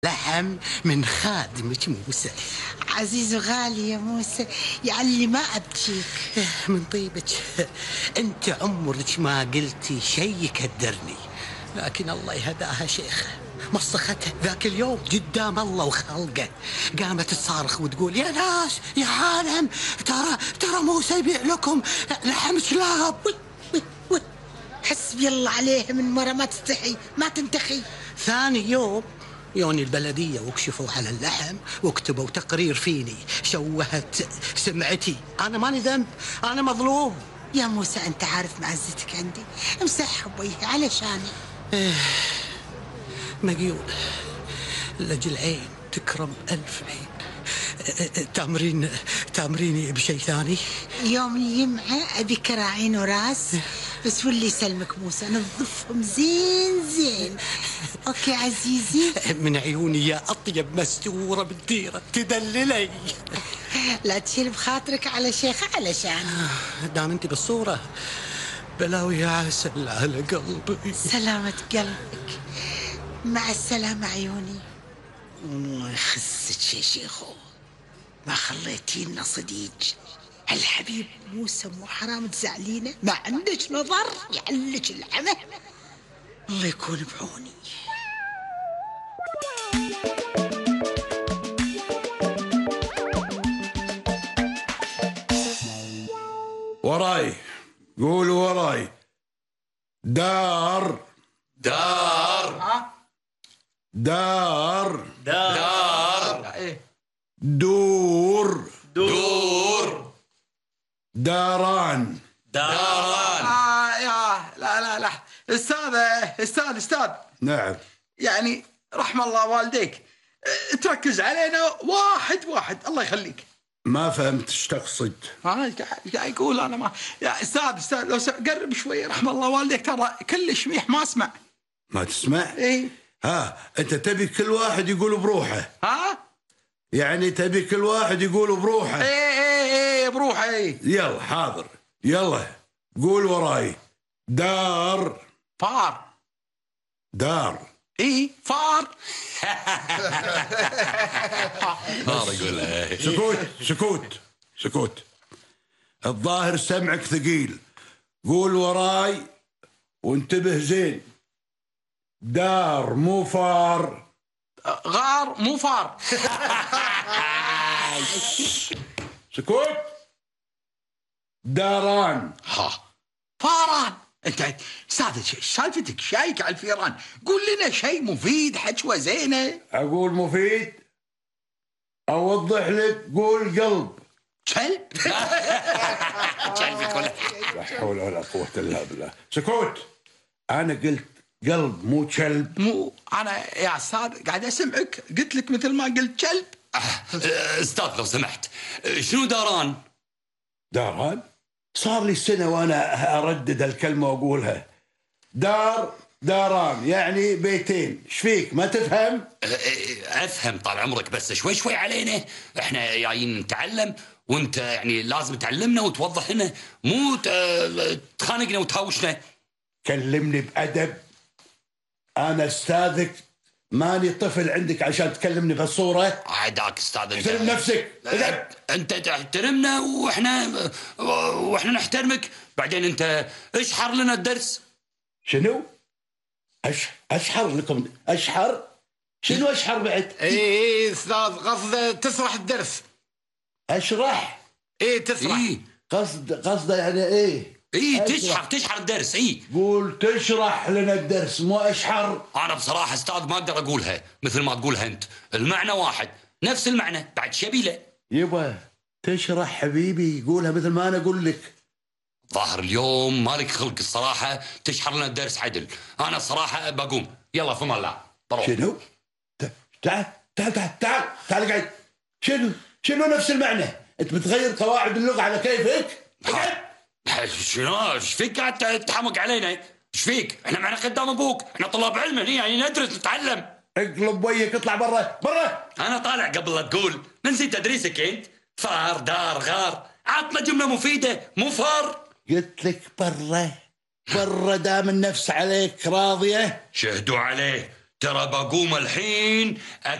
لحم من خادمك موسى. عزيز وغالي يا موسى، يعلي ما أبكيك. من طيبك، انت عمرك ما قلتي شيء يكدرني، لكن الله يهداها شيخة مسختها ذاك اليوم قدام الله وخلقه، قامت تصارخ وتقول يا ناس يا عالم، ترى موسى يبيع لكم لحم كلاب. حسبي الله عليها من مرة ما تستحي ما تنتخي. ثاني يوم يوني البلدية وكشفوا على اللحم وكتبوا تقرير فيني، شوهت سمعتي. أنا ماني ذنب، أنا مظلوم. يا موسى أنت عارف معزتك عندي، امسح بيه علشاني. مقيول لجل عين تكرم ألف عين. تامريني بشيء ثاني؟ يوم الجمعة أبي كراعين وراس بس، واللي يسلمك موسى نظفهم زين زين. أوكي عزيزي؟ من عيوني يا أطيب مستورة بالديرة تدللي. لا تشيل بخاطرك على شيخة علشان دام انت بالصورة بلاوي يا عسل على قلبي. سلامة قلبك، مع السلامة عيوني. خسك يا شيخو، ما خليتينا صديق. الحبيب موسى مو حرام تزعلينه، ما عندك نظر يعلك العمى. الله يكون بعوني. وراي، قولوا وراي. دار دار دار دار دور دور داران داران. يا لا استاذ نعم. يعني رحم الله والديك، تركز علينا واحد واحد الله يخليك. ما فهمت ايش تقصد. قاعد يقول انا ما. يا استاذ لو قرب شوي، رحم الله والديك ترى كلش ميح ما اسمع. ما تسمع؟ ايه. ها انت تبي كل واحد يقول بروحه؟ ها يعني تبي كل واحد يقول بروحه؟ ايه بروحه. ايه يلا حاضر، يلا قول وراي. دار فار. دار ايه فار. فار يقولها. سكوت. الظاهر سمعك ثقيل، قول وراي وانتبه زين. دار مو فار. غار مو فار. سكوت. داران. فاران. انت استاذ سالفتك شايك على الفيران، قول لنا شيء مفيد، حجوه زينه. اقول مفيد؟ اوضح لك، قول قلب. كلب. لا حول ولا قوة الا بالله. سكوت. انا قلت قلب مو كلب. مو انا يا استاذ قاعد اسمعك، قلت لك مثل ما قلت كلب. استاذ لو سمحت، شنو داران؟ داران؟ صار لي سنة وانا اردد الكلمة واقولها. داران يعني بيتين. ايش فيك ما تفهم؟ افهم طال عمرك، بس شوي شوي علينا، احنا جايين نتعلم وانت يعني لازم تعلمنا وتوضح لنا، مو تخانقنا وتهاوشنا. كلمني بأدب، انا استاذك، ماني طفل عندك عشان تكلمني بهالصورة. عاداك استاذ، احترم نفسك. انت تحترمنا واحنا نحترمك. بعدين انت اشحر لنا الدرس. شنو؟ اشحر لكم؟ اشحر؟ شنو اشحر بعد؟ ايه استاذ قصده تسرح الدرس. اشرح؟ ايه تسرح. ايه قصده يعني ايه؟ ايه تشحر الدرس. ايه قول تشرح لنا الدرس مو اشحر. انا بصراحه استاذ ما اقدر اقولها مثل ما تقولها انت، المعنى واحد، نفس المعنى بعد شبيله. يبا تشرح حبيبي، قولها مثل ما انا اقول لك. ظاهر اليوم مالك خلق الصراحه تشحر لنا الدرس عدل. انا الصراحه بقوم، يلا فما الله بروح. شنو؟ تعال قاعد. شنو نفس المعنى؟ انت بتغير قواعد اللغه على كيفك؟ شنو ايش فيك قاعد تحمق علينا؟ ايش فيك؟ احنا معنا خدام ابوك، احنا طلاب علم هنا، يعني ندرس نتعلم. اقلب ويك، اطلع برا. انا طالع قبل لا تقول، نسيت تدريسك انت. فار دار غار، عطنا جمله مفيده مو فار. قلت لك برا دام النفس عليك راضيه. شهدوا عليه ترى بقوم الحين